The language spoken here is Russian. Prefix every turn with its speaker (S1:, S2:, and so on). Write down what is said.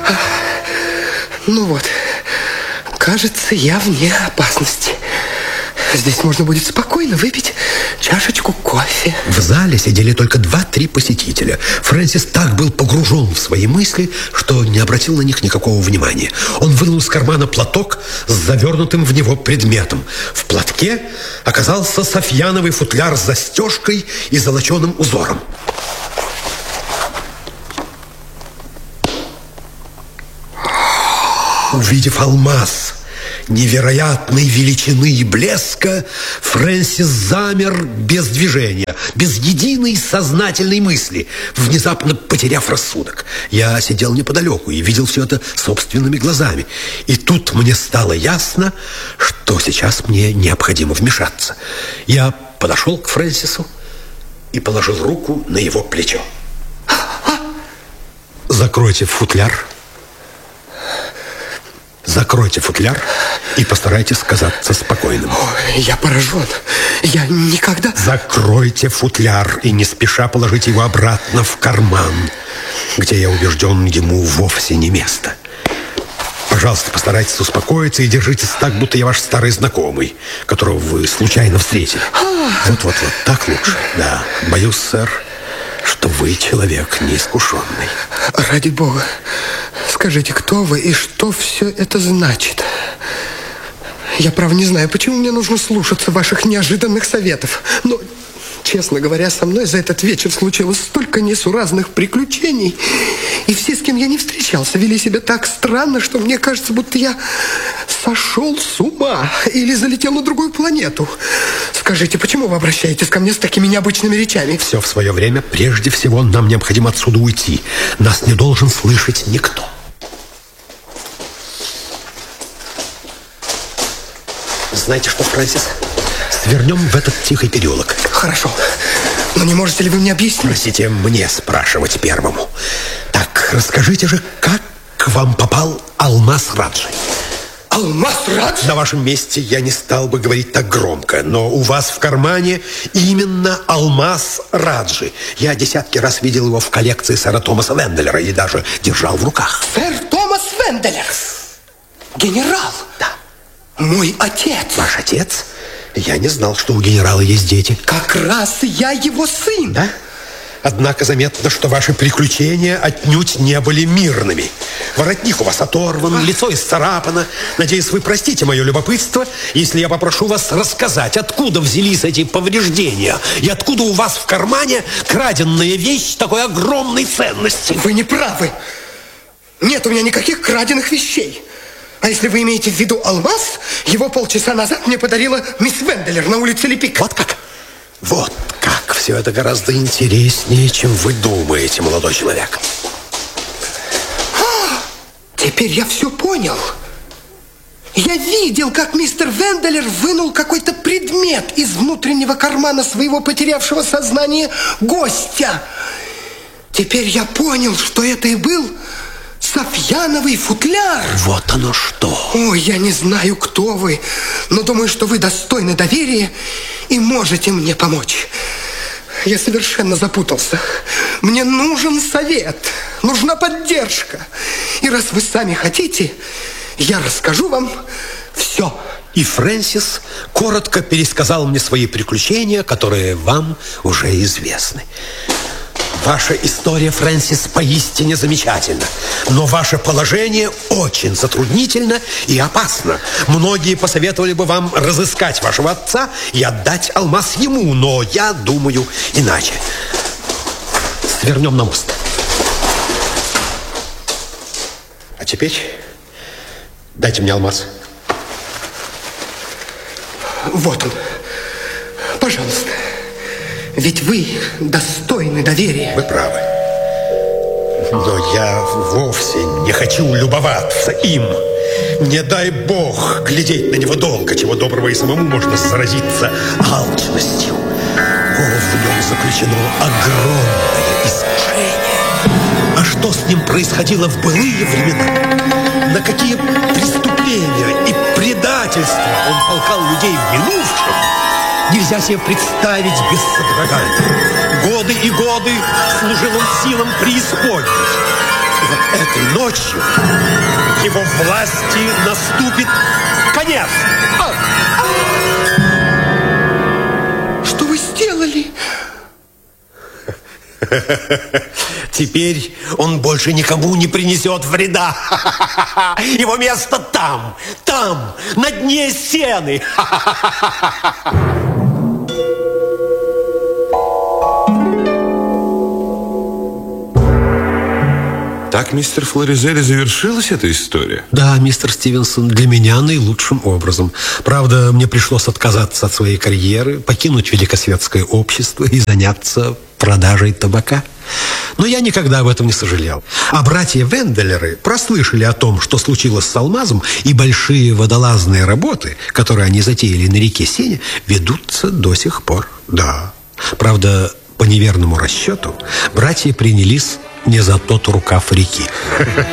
S1: Ну вот, кажется, я вне опасности. Здесь можно будет спокойно выпить чашечку кофе.
S2: В зале сидели только 2-3 посетителя. Фрэнсис так был погружен в свои мысли, что не обратил на них никакого внимания. Он вынул из кармана платок с завернутым в него предметом. В платке оказался софьяновый футляр с застежкой и золоченым узором. Увидев алмаз невероятной величины и блеска, Фрэнсис замер без движения, без единой сознательной мысли, внезапно потеряв рассудок. Я сидел неподалеку и видел все это собственными глазами. И тут мне стало ясно, что сейчас мне необходимо вмешаться. Я подошел к Фрэнсису и положил руку на его плечо. Закройте футляр. Закройте футляр и постарайтесь казаться спокойным.
S1: Ой, я поражен. Я никогда...
S2: Закройте футляр и не спеша положите его обратно в карман, где, я убежден, ему вовсе не место. Пожалуйста, постарайтесь успокоиться и держитесь так, будто я ваш старый знакомый, которого вы случайно встретили. Вот, так лучше. Да, боюсь, сэр, что вы человек неискушенный.
S1: Ради бога, скажите, кто вы и что все это значит? Я, право, не знаю, почему мне нужно слушаться ваших неожиданных советов. Но, честно говоря, со мной за этот вечер случилось столько несуразных приключений. И все, с кем я не встречался, вели себя так странно, что мне кажется, будто я сошел с ума или залетел на другую планету. Скажите, почему вы обращаетесь ко мне с такими необычными речами?
S2: Все в свое время. Прежде всего, нам необходимо отсюда уйти. Нас не должен слышать никто. Знаете что, Фрэнсис? Свернем в этот тихий переулок.
S1: Хорошо. Но не можете ли вы мне объяснить?
S2: Простите, мне спрашивать первому. Так, расскажите же, как к вам попал алмаз Раджи?
S1: Алмаз Раджи?
S2: На вашем месте я не стал бы говорить так громко, но у вас в кармане именно алмаз Раджи. Я десятки раз видел его в коллекции сэра Томаса Венделера и даже держал в руках.
S1: Сэр Томас Венделер? Генерал?
S2: Да.
S1: Мой отец.
S2: Ваш отец? Я не знал, что у генерала есть дети.
S1: Как раз я его сын.
S2: Да? Однако заметно, что ваши приключения отнюдь не были мирными. Воротник у вас оторван, лицо исцарапано. Надеюсь, вы простите мое любопытство, если я попрошу вас рассказать, откуда взялись эти повреждения и откуда у вас в кармане краденная вещь такой огромной ценности.
S1: Вы не правы. Нет у меня никаких краденных вещей. А если вы имеете в виду алмаз, его полчаса назад мне подарила мисс Венделер на улице Лепик.
S2: Вот как? Вот как. Все это гораздо интереснее, чем вы думаете, молодой человек.
S1: Теперь я все понял. Я видел, как мистер Венделер вынул какой-то предмет из внутреннего кармана своего потерявшего сознание гостя. Теперь я понял, что это и был софьяновый футляр.
S2: Вот оно что.
S1: Ой, я не знаю, кто вы, но думаю, что вы достойны доверия и можете мне помочь. Я совершенно запутался. Мне нужен совет, нужна поддержка. И раз вы сами хотите, я расскажу вам все.
S2: И Фрэнсис коротко пересказал мне свои приключения, которые вам уже известны. Ваша история, Фрэнсис, поистине замечательна. Но ваше положение очень затруднительно и опасно. Многие посоветовали бы вам разыскать вашего отца и отдать алмаз ему, но я думаю иначе. Свернем на мост. А теперь дайте мне алмаз.
S1: Вот он. Пожалуйста. Ведь вы достойны доверия.
S2: Вы правы. Но я вовсе не хочу любоваться им. Не дай бог глядеть на него долго, чего доброго и самому можно заразиться алчностью. О, в нем заключено огромное искушение. А что с ним происходило в былые времена? На какие преступления и предательства он толкал людей в минувшем? нельзя себе представить без содрогания. Годы и годы служил он силам преисподней. И вот этой ночью его власти наступит конец.
S1: Что вы сделали?
S2: Теперь он больше никому не принесет вреда. Его место там, на дне сены.
S3: Так, мистер Флоризелли, завершилась эта история?
S2: Да, мистер Стивенсон, для меня наилучшим образом. Правда, мне пришлось отказаться от своей карьеры, покинуть великосветское общество и заняться продажей табака. Но я никогда об этом не сожалел. А братья Венделеры прослышали о том, что случилось с алмазом, и большие водолазные работы, которые они затеяли на реке Сене, ведутся до сих пор. Да. Правда, по неверному расчету, братья принялись не за тот рукав реки.